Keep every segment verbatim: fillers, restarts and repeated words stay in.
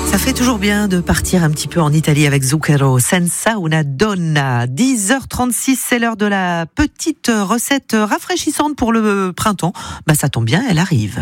Ça fait toujours bien de partir un petit peu en Italie avec Zucchero, senza una donna. dix heures trente-six, c'est l'heure de la petite recette rafraîchissante pour le printemps. Bah ça tombe bien, elle arrive.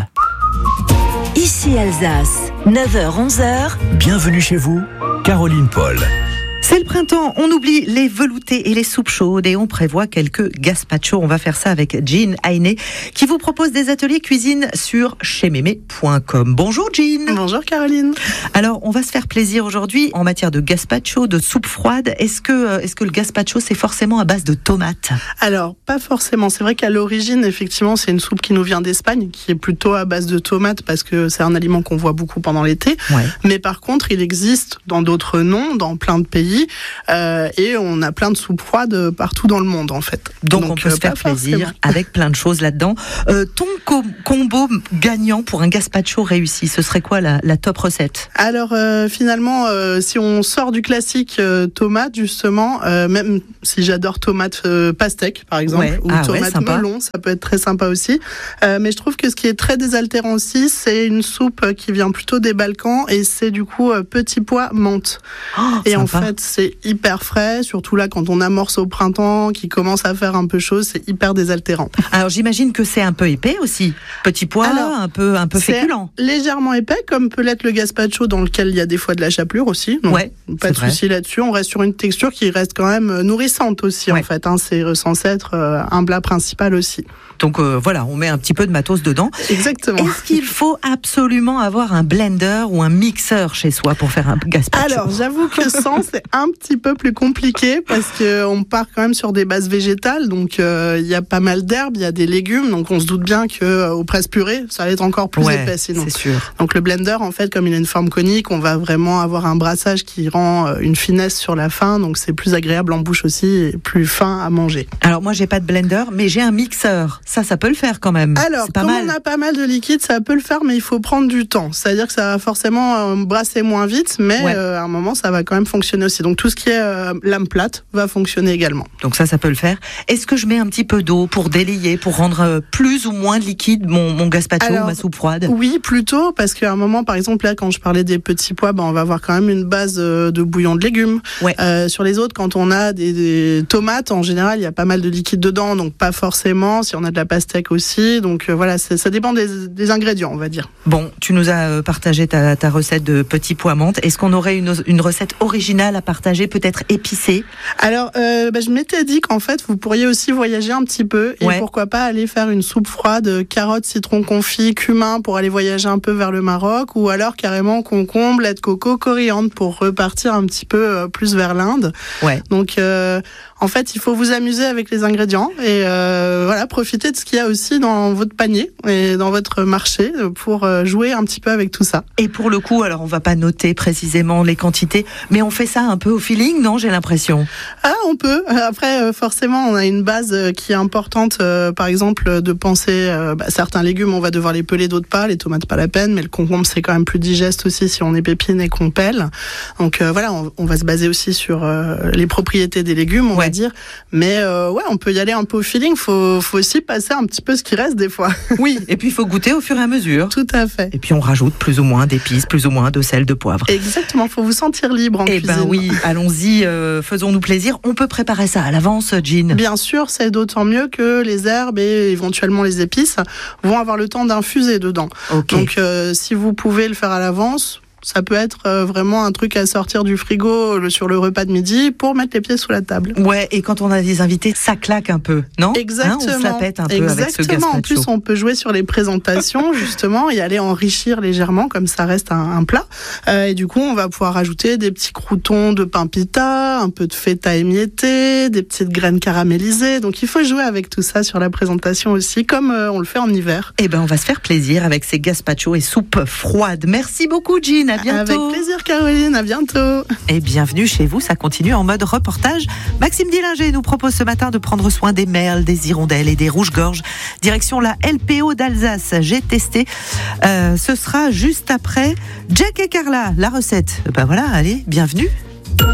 Ici Alsace, neuf heures onze heures. Bienvenue chez vous, Caroline Paul. C'est le printemps, on oublie les veloutés et les soupes chaudes et on prévoit quelques gazpacho. On va faire ça avec Jean Heine qui vous propose des ateliers cuisine sur chez mémé point com. Bonjour Jean. Bonjour Caroline. Alors on va se faire plaisir aujourd'hui en matière de gazpacho, de soupe froide. Est-ce que, est-ce que le gazpacho c'est forcément à base de tomates ? Alors pas forcément, c'est vrai qu'à l'origine effectivement c'est une soupe qui nous vient d'Espagne, qui est plutôt à base de tomates parce que c'est un aliment qu'on voit beaucoup pendant l'été. Ouais. Mais par contre il existe dans d'autres noms, dans plein de pays. Euh, et on a plein de soupes froides partout dans le monde en fait. Donc, Donc on peut euh, se faire pas plaisir forcément. avec plein de choses là-dedans. Euh, ton co- combo gagnant pour un gazpacho réussi, ce serait quoi la, la top recette ? Alors euh, finalement, euh, si on sort du classique euh, tomate justement, euh, même si j'adore tomate euh, pastèque par exemple, Ouais. ou Ah ouais, tomate sympa. melon, ça peut être très sympa aussi. Euh, mais je trouve que ce qui est très désaltérant aussi, c'est une soupe qui vient plutôt des Balkans et c'est du coup euh, petits pois menthe. Oh, Et sympa. en fait, c'est hyper frais, surtout là quand on amorce au printemps, qui commence à faire un peu chaud, c'est hyper désaltérant. Alors j'imagine que c'est un peu épais aussi. Petit pois, Alors, un peu, un peu C'est féculent. légèrement épais, comme peut l'être le gazpacho dans lequel il y a des fois de la chapelure aussi. Donc, Ouais, pas c'est de vrai. souci là-dessus. On reste sur une texture qui reste quand même nourrissante aussi Ouais. en fait. Hein. C'est censé être euh, un plat principal aussi. Donc euh, voilà, on met un petit peu de matos dedans. Exactement. Est-ce qu'il faut absolument avoir un blender ou un mixeur chez soi pour faire un gazpacho ? Alors, j'avoue que sans, c'est un petit peu plus compliqué parce que on part quand même sur des bases végétales, donc euh, il y a pas mal d'herbes, il y a des légumes, donc on se doute bien que euh, au presse-purée, ça va être encore plus ouais, épais sinon. c'est sûr. Donc le blender, en fait, comme il a une forme conique, on va vraiment avoir un brassage qui rend euh, une finesse sur la fin, donc c'est plus agréable en bouche aussi et plus fin à manger. Alors moi j'ai pas de blender, mais j'ai un mixeur. Ça, ça peut le faire quand même. Alors, c'est pas comme mal. on a pas mal de liquide, ça peut le faire, mais il faut prendre du temps. C'est-à-dire que ça va forcément euh, brasser moins vite, mais Ouais. euh, à un moment, ça va quand même fonctionner aussi. Donc tout ce qui est euh, lame plate va fonctionner également. Donc ça, ça peut le faire. Est-ce que je mets un petit peu d'eau pour délayer, pour rendre euh, plus ou moins liquide mon, mon gazpacho, Alors, ma soupe froide ? Oui, plutôt, parce qu'à un moment, par exemple, là, quand je parlais des petits pois, ben, on va avoir quand même une base euh, de bouillon de légumes. Ouais. Euh, sur les autres, quand on a des, des tomates, en général, il y a pas mal de liquide dedans, donc pas forcément. Si on a de la pastèque aussi, donc euh, voilà, c'est, ça dépend des, des ingrédients, on va dire. Bon, tu nous as euh, partagé ta, ta recette de petits pois menthe. Est-ce qu'on aurait une, une recette originale à partager, peut-être épicée ? Alors, euh, bah, je m'étais dit qu'en fait, vous pourriez aussi voyager un petit peu et Ouais. pourquoi pas aller faire une soupe froide, euh, carottes, citron confit, cumin pour aller voyager un peu vers le Maroc, ou alors carrément concombre, lait de coco, coriandre pour repartir un petit peu euh, plus vers l'Inde. Ouais. Donc, euh, en fait, il faut vous amuser avec les ingrédients et euh, voilà, profiter de ce qu'il y a aussi dans votre panier et dans votre marché pour euh, jouer un petit peu avec tout ça. Et pour le coup, alors on va pas noter précisément les quantités, mais on fait ça un peu au feeling, non ? J'ai l'impression. Ah, on peut. Après, euh, forcément, on a une base euh, qui est importante. Euh, par exemple, de penser euh, bah, certains légumes, on va devoir les peler, d'autres pas. Les tomates, pas la peine, mais le concombre, c'est quand même plus digeste aussi si on est pépine et qu'on pèle. Donc euh, voilà, on, on va se baser aussi sur euh, les propriétés des légumes, on Ouais. va dire. Mais euh, ouais, on peut y aller un peu au feeling. Faut, faut aussi passer un petit peu ce qui reste des fois. Oui, et puis il faut goûter au fur et à mesure. Tout à fait. Et puis on rajoute plus ou moins d'épices, plus ou moins de sel, de poivre. Exactement. Faut vous sentir libre en Eh cuisine. ben oui, allons-y, euh, faisons-nous plaisir. On peut préparer ça à l'avance, Jean. Bien sûr, c'est d'autant mieux que les herbes et éventuellement les épices vont avoir le temps d'infuser dedans. Ok. Donc, euh, si vous pouvez le faire à l'avance, ça peut être euh, vraiment un truc à sortir du frigo le, sur le repas de midi pour mettre les pieds sous la table. Ouais, et quand on a des invités, ça claque un peu, non ? Exactement. Hein, on se la pète un peu Exactement. avec ce gazpacho. En plus, on peut jouer sur les présentations justement et aller enrichir légèrement, comme ça reste un, un plat. Euh, et du coup, on va pouvoir rajouter des petits croûtons de pain pita, un peu de feta émietté, des petites graines caramélisées. Donc, il faut jouer avec tout ça sur la présentation aussi, comme euh, on le fait en hiver. Eh ben, on va se faire plaisir avec ces gazpachos et soupes froides. Merci beaucoup, Jean. À bientôt. Avec plaisir, Caroline. À bientôt. Et bienvenue chez vous. Ça continue en mode reportage. Maxime Dillinger nous propose ce matin de prendre soin des merles, des hirondelles et des rouges-gorges. Direction la L P O d'Alsace. J'ai testé. Euh, ce sera juste après Jack et Carla. La recette. Ben voilà, allez, bienvenue.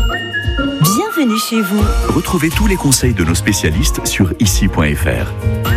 Bienvenue chez vous. Retrouvez tous les conseils de nos spécialistes sur ici point f r.